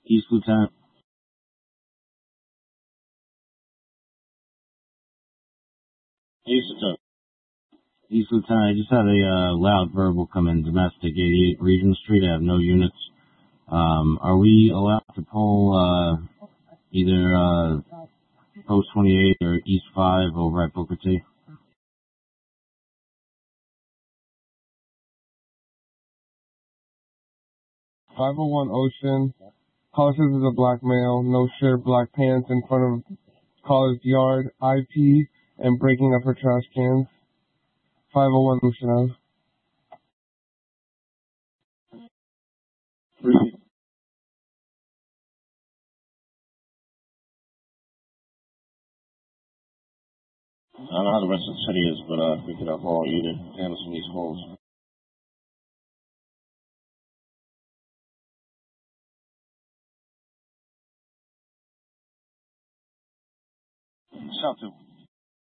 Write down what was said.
East Lieutenant. East Lieutenant. East Lieutenant, I just had a loud verbal come in, domestic 88 Regent Street. I have no units. Are we allowed to pull either Post 28 or East 5 over at Booker T? .501 Ocean. Caller says is a black male, no shirt, black pants in front of caller's yard, IP, and breaking up her trash cans. 501 Ocean Ave. I don't know how the rest of the city is, but we could have all either handle some of these calls. South 2.